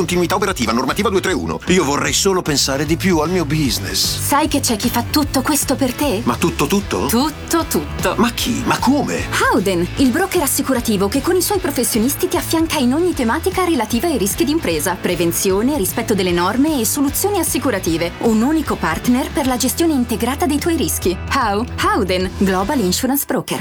continuità operativa, normativa 231. Io vorrei solo pensare di più al mio business. Sai che c'è chi fa tutto questo per te? Ma tutto? Tutto. Ma chi? Ma come? Howden, il broker assicurativo che con i suoi professionisti ti affianca in ogni tematica relativa ai rischi d'impresa, prevenzione, rispetto delle norme e soluzioni assicurative. Un unico partner per la gestione integrata dei tuoi rischi. Howden, Global Insurance Broker.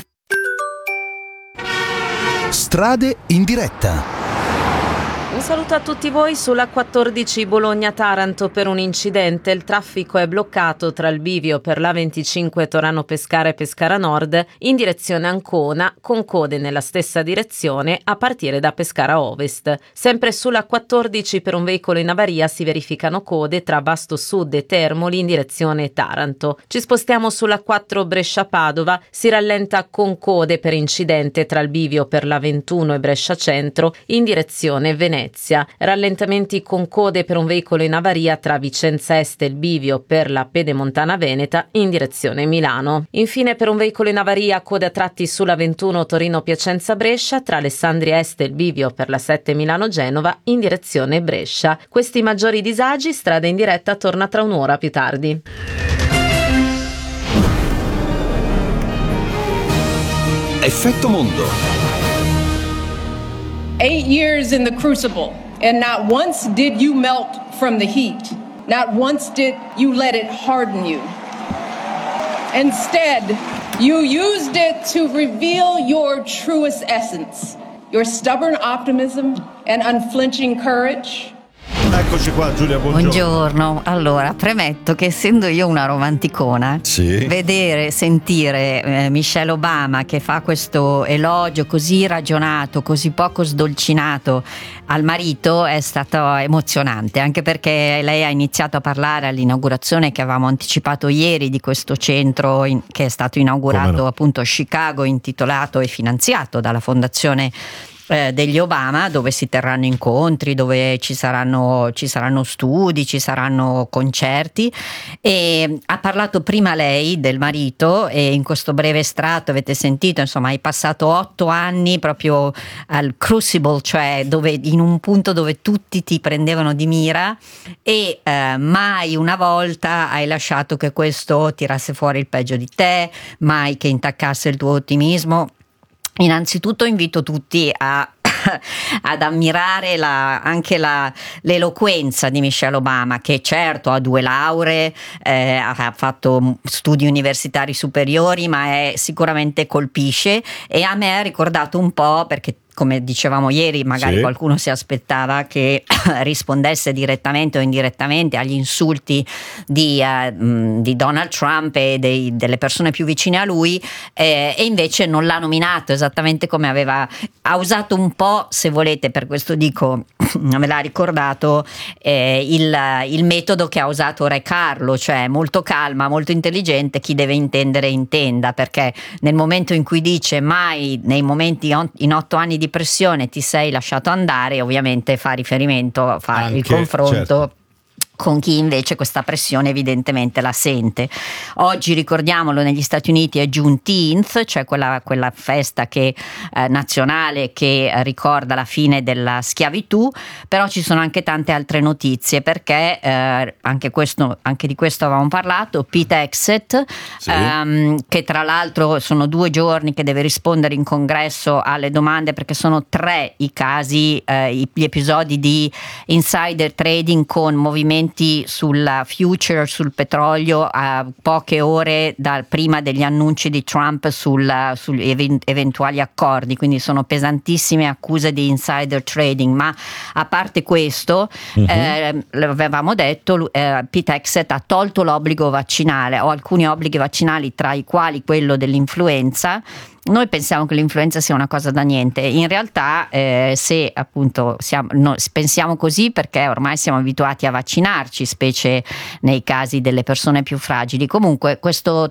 Strade in diretta. Un saluto a tutti voi sulla 14 Bologna-Taranto per un incidente. Il traffico è bloccato tra il bivio per l'A25 Torano-Pescara e Pescara Nord in direzione Ancona, con code nella stessa direzione a partire da Pescara Ovest. Sempre sulla 14 per un veicolo in avaria si verificano code tra Vasto Sud e Termoli in direzione Taranto. Ci spostiamo sulla 4 Brescia-Padova, si rallenta con code per incidente tra il bivio per l'A21 e Brescia Centro in direzione Venezia. Rallentamenti con code per un veicolo in avaria tra Vicenza Est e il bivio per la Pedemontana Veneta in direzione Milano. Infine per un veicolo in avaria code a tratti sulla 21 Torino-Piacenza Brescia tra Alessandria Est e il bivio per la 7 Milano-Genova in direzione Brescia. Questi maggiori disagi, Strada in diretta torna tra un'ora più tardi. Effetto Mondo. 8 years in the crucible, and not once did you melt from the heat. Not once did you let it harden you. Instead, you used it to reveal your truest essence, your stubborn optimism and unflinching courage. Eccoci qua, Giulia, buongiorno. Allora, premetto che essendo io una romanticona, vedere, sentire Michelle Obama che fa questo elogio così ragionato, così poco sdolcinato al marito è stato emozionante, anche perché lei ha iniziato a parlare all'inaugurazione che avevamo anticipato ieri di questo centro che è stato inaugurato appunto a Chicago, intitolato e finanziato dalla fondazione degli Obama, dove si terranno incontri, dove ci saranno studi, ci saranno concerti, e ha parlato prima lei del marito, e in questo breve estratto avete sentito, insomma, hai passato 8 anni proprio al crucible, cioè in un punto dove tutti ti prendevano di mira, e mai una volta hai lasciato che questo tirasse fuori il peggio di te, mai che intaccasse il tuo ottimismo. Innanzitutto invito tutti ad ammirare anche l'eloquenza di Michelle Obama, che certo ha 2 lauree, ha fatto studi universitari superiori, ma sicuramente colpisce, e a me ha ricordato un po', perché come dicevamo ieri, magari qualcuno si aspettava che rispondesse direttamente o indirettamente agli insulti di Donald Trump e delle persone più vicine a lui, e invece non l'ha nominato, esattamente come ha usato un po', se volete, per questo dico, me l'ha ricordato il metodo che ha usato Re Carlo, cioè molto calma, molto intelligente, chi deve intendere intenda, perché nel momento in cui dice mai nei momenti in 8 anni di pressione ti sei lasciato andare, ovviamente fa riferimento, il confronto con chi invece questa pressione evidentemente la sente. Oggi, ricordiamolo, negli Stati Uniti è Juneteenth, cioè quella festa nazionale che ricorda la fine della schiavitù, però ci sono anche tante altre notizie, perché anche di questo avevamo parlato. Pete Hegseth, che tra l'altro sono 2 giorni che deve rispondere in congresso alle domande, perché sono 3 i casi, gli episodi di insider trading con movimenti sulla future, sul petrolio, a poche ore prima degli annunci di Trump sugli eventuali accordi, quindi sono pesantissime accuse di insider trading. Ma a parte questo, avevamo detto, Pete Hegseth ha tolto l'obbligo vaccinale, o alcuni obblighi vaccinali, tra i quali quello dell'influenza. Noi pensiamo che l'influenza sia una cosa da niente, in realtà se appunto pensiamo così perché ormai siamo abituati a vaccinarci, specie nei casi delle persone più fragili. Comunque questa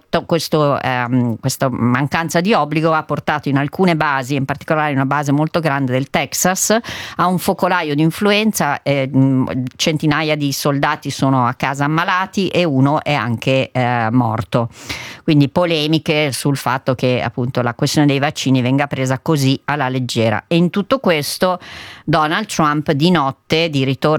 mancanza di obbligo ha portato in alcune basi, in particolare una base molto grande del Texas, a un focolaio di influenza, centinaia di soldati sono a casa ammalati e uno è anche morto. Quindi polemiche sul fatto che appunto la questione dei vaccini venga presa così alla leggera. E in tutto questo Donald Trump di notte, di ritorno